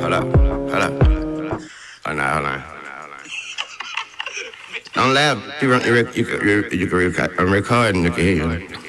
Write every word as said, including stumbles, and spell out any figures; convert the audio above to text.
hold up, hold up. Hold on, hold on. Don't laugh. You, you, you, you, you, you can record. I'm recording. You can hear you.